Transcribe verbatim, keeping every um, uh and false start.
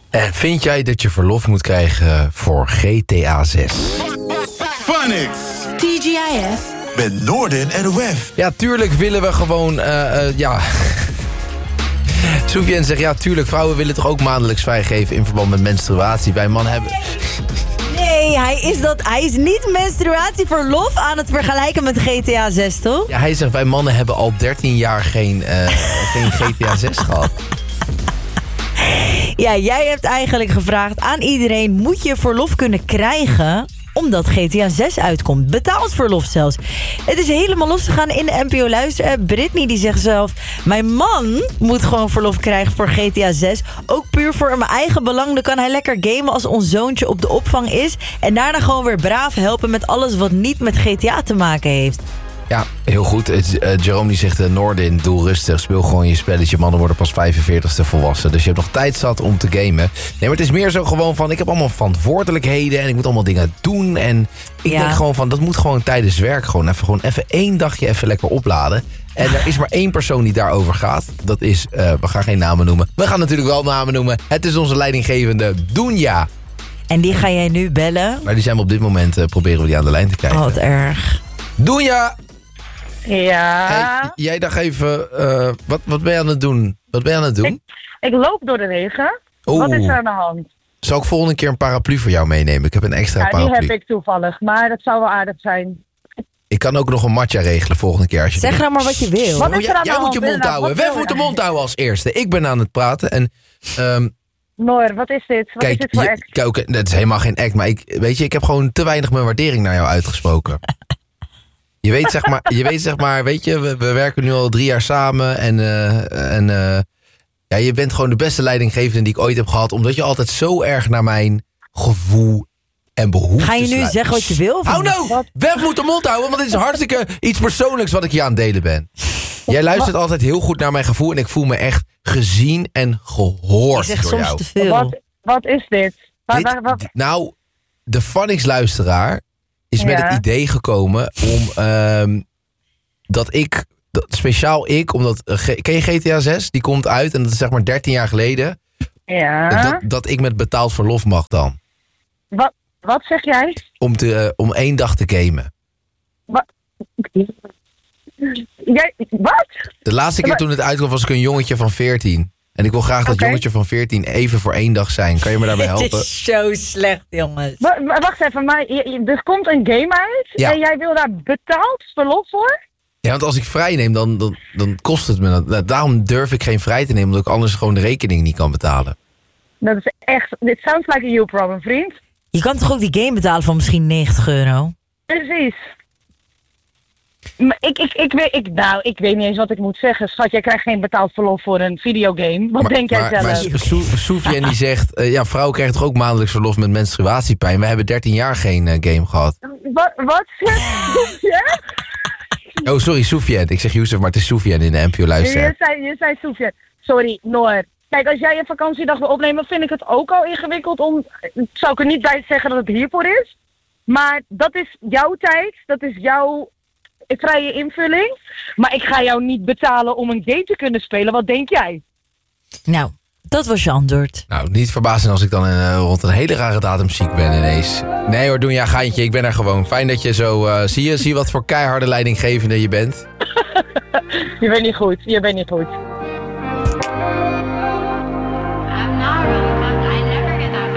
En vind jij dat je verlof moet krijgen voor G T A zes? Phonics. T G I F. Met Noorden en W E F. Ja, tuurlijk willen we gewoon, uh, uh, ja... Soufiane zegt, ja, tuurlijk, vrouwen willen toch ook maandelijks vrijgeven in verband met menstruatie. Wij mannen hebben... Nee, hij is, dat, hij is niet menstruatieverlof aan het vergelijken met G T A zes, toch? Ja, hij zegt, wij mannen hebben al dertien jaar geen, uh, geen G T A zes gehad. Ja, jij hebt eigenlijk gevraagd aan iedereen... moet je verlof kunnen krijgen omdat G T A zes uitkomt? Betaald verlof zelfs. Het is helemaal losgegaan in de N P O Luister. Britney die zegt zelf... mijn man moet gewoon verlof krijgen voor G T A zes. Ook puur voor mijn eigen belang. Dan kan hij lekker gamen als ons zoontje op de opvang is. En daarna gewoon weer braaf helpen met alles wat niet met G T A te maken heeft. Ja, heel goed. Uh, Jerome die zegt, uh, Noordin, doe rustig. Speel gewoon je spelletje. Mannen worden pas vijfenveertigste volwassen. Dus je hebt nog tijd zat om te gamen. Nee, maar het is meer zo gewoon van... ik heb allemaal verantwoordelijkheden en ik moet allemaal dingen doen. En ik ja. denk gewoon van... dat moet gewoon tijdens werk gewoon even, gewoon even één dagje even lekker opladen. En er is maar één persoon die daarover gaat. Dat is... Uh, we gaan geen namen noemen. We gaan natuurlijk wel namen noemen. Het is onze leidinggevende Doenja. En die ga jij nu bellen? Maar die zijn we op dit moment... Uh, proberen we die aan de lijn te krijgen. Oh, wat erg. Doenja! Ja. Hey, jij dacht even, uh, wat, wat ben je aan het doen? Wat ben je aan het doen? Ik, ik loop door de regen. Oeh. Wat is er aan de hand? Zal ik volgende keer een paraplu voor jou meenemen? Ik heb een extra Ja, paraplu. die heb ik toevallig, maar dat zou wel aardig zijn. Ik kan ook nog een matcha regelen volgende keer. Als je zeg nou maar wat je wil. Wat is er aan jij de moet je hand? mond houden. Wat Wij wil moeten je? mond houden als eerste. Ik ben aan het praten en... Um, Noor, wat is dit? Wat kijk, is dit voor je, act? kijk, dat is helemaal geen act, maar ik, weet je, ik heb gewoon te weinig mijn waardering naar jou uitgesproken. Je weet zeg maar, je weet zeg maar, weet je, we, we werken nu al drie jaar samen en, uh, en uh, ja, je bent gewoon de beste leidinggevende die ik ooit heb gehad, omdat je altijd zo erg naar mijn gevoel en behoeftes Ga je nu luistert. zeggen wat je wil? Hou nou! Web moet de mond houden, want dit is hartstikke iets persoonlijks wat ik je aan het delen ben. Jij luistert altijd heel goed naar mijn gevoel en ik voel me echt gezien en gehoord Je zegt door soms jou. te veel. Wat, wat is dit? Wat, Dit- wat, wat? Nou, de Phonics-luisteraar is met Ja. het idee gekomen om um, dat ik, dat, speciaal ik, omdat, uh, G- ken je G T A zes? Die komt uit en dat is zeg maar dertien jaar geleden. Ja. Dat, dat ik met betaald verlof mag dan. Wat, wat zeg jij? Om, te, uh, om één dag te gamen. Jij, wat? De laatste keer Maar- toen het uitkwam was ik een jongetje van veertien. En ik wil graag dat Oké. jongetje van veertien even voor één dag zijn. Kan je me daarbij Het helpen? is zo slecht, jongens. Wa- wa- wacht even, maar je- je- er komt een game uit Ja. en jij wil daar betaald verlof voor? Ja, want als ik vrij neem, dan, dan, dan kost het me dat. Daarom durf ik geen vrij te nemen, omdat ik anders gewoon de rekening niet kan betalen. Dat is echt, dit sounds like a you problem, vriend. Je kan toch ook die game betalen van misschien negentig euro? Precies. Maar ik, ik, ik, weet, ik, nou, ik weet niet eens wat ik moet zeggen. Schat, jij krijgt geen betaald verlof voor een videogame. Wat Maar- denk jij maar, zelf? Maar Sou- Soufiane die zegt, uh, ja, vrouwen krijgen toch ook maandelijks verlof met menstruatiepijn. Wij hebben dertien jaar geen uh, game gehad. Wat, wat zegt je? Oh, sorry, Soufiane. Ik zeg Youssef, maar het is Soufiane in de N P O Je Luister. zei, je zei Soefje. Sorry, Noor. Kijk, als jij een vakantiedag wil opnemen, vind ik het ook al ingewikkeld om... Zou ik er niet bij zeggen dat het hiervoor is. Maar dat is jouw tijd. Dat is jouw vrije invulling. Maar ik ga jou niet betalen om een game te kunnen spelen. Wat denk jij? Nou, dat was je antwoord. Nou, niet verbazen als ik dan uh, rond een hele rare datum ziek ben ineens. Nee hoor, doe ja, geintje. Ik ben er gewoon. Fijn dat je zo... Uh, zie je zie wat voor keiharde leidinggevende je bent. Je bent niet goed. Je bent niet goed.